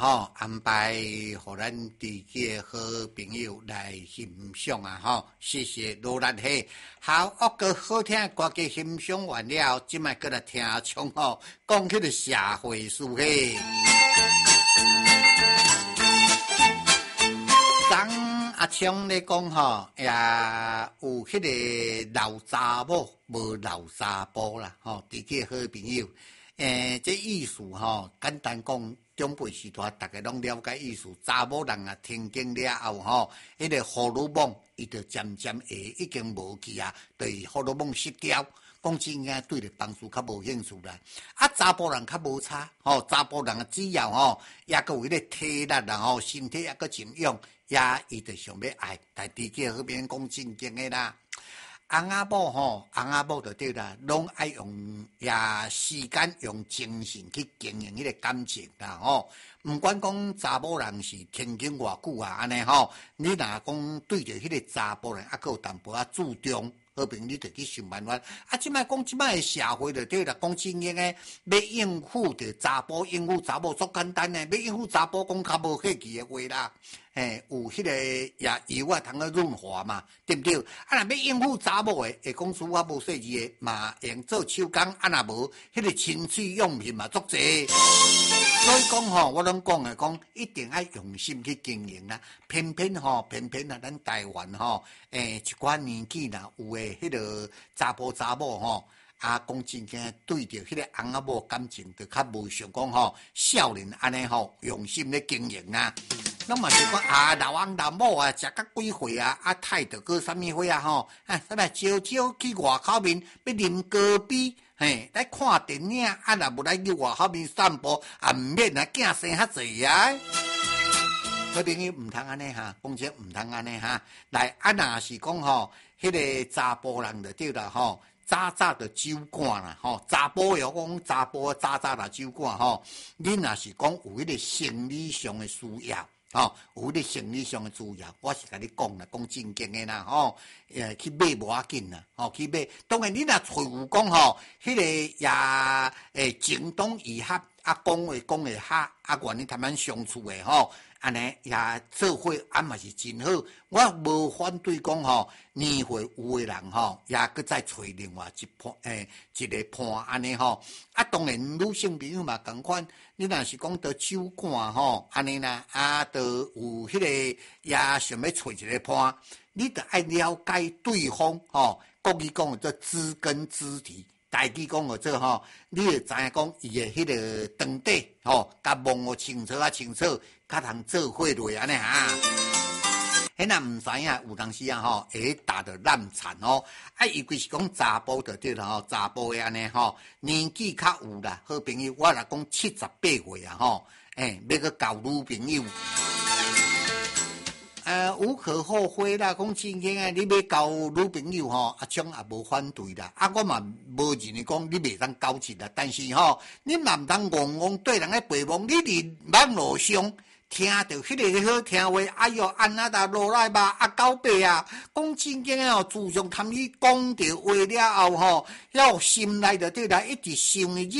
安排互咱地区的好朋友来欣赏啊！谢谢罗兰嘿。好，个好听的歌曲欣赏完了，即摆过来听唱讲起个社会事嘿。阿昌咧讲也有迄个老查某无老查甫啦，地区好朋友。这意思简单讲，长辈时代大家拢了解意思。查某人啊，听经了后迄个荷尔蒙伊就渐渐会已经无去啊，对荷尔蒙失调。讲真个，对着房事较无兴趣啦。查甫人较无差，查甫人只要也个有迄个体力啦，身体也个真勇，也伊就想要爱。但地区好边讲正经的啦。翁仔某就对啦，拢爱用时间、用精神去经营迄个感情啦毋管讲查某人是天经偌久啊，安尼你若讲对着迄个查甫人还有淡薄注重。好朋你就去想办法。即摆讲即摆的社会就对啦，讲真经诶，要应付着查甫，应付查某足简单诶，要应付查甫讲较无客气诶话啦。有迄个油啊，通去润滑嘛，对不对？若要应付查某诶，会讲书啊无细字诶，嘛用做手工，若无迄个情趣用品嘛足济。所以讲我拢讲诶，讲一定要用心去经营啦。偏偏咱台湾一寡年纪啦有诶，迄个查甫讲真正对着迄个翁仔某感情，就较无想讲少年安尼用心咧经营啦。那么是讲老翁老某啊，食到几岁啊？太着过啥物岁啊？啥物朝朝去外口面要啉咖啡，来看电影若无来去外口面散步，毋免囝生较济啊。好朋友毋通安尼讲真毋通安尼来若是讲迄个查甫人就对啦早就酒馆啦查甫又讲查甫早啦酒馆你若是讲有迄个生理上的需要。有迄个生理上的需要，我是甲你讲啦，讲正经的啦，去买无要紧啦，去买。当然你若找有讲迄个情同意合，讲话愿意谈相处的安尼做伙嘛是真好。我无反对讲年岁有的人也搁再找另外一个伴安尼当然女性朋友嘛同款。你若是讲到酒馆安尼啦就有迄个想要找一个伴，你得爱了解对方国语讲做知根知底。台语讲做你会知影讲伊的迄个长底甲摸清楚清楚，较通做伙落安尼迄若毋知影，有当时会打得烂惨尤其是讲查甫就对啦查甫的安尼年纪较有啦，好朋友，我若讲78岁啊要去交女朋友。无可厚非啦，讲真经你要交女朋友将也无反对啦。我嘛无认为讲你袂当交一啦，但是你嘛毋通戆戆对人咧陪望，你伫网络上听到迄个好听话，哎哟，安那达落来吧，狗爸啊，讲真经自从他们讲着话了后要心内就对啦，一直想